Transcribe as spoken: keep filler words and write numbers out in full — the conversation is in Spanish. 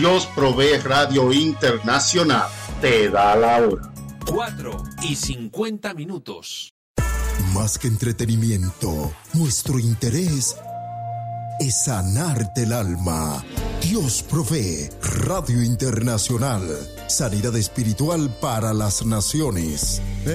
Dios Provee Radio Internacional te da la hora. Cuatro y cincuenta minutos. Más que entretenimiento, nuestro interés es sanarte el alma. Dios Provee Radio Internacional. Sanidad espiritual para las naciones.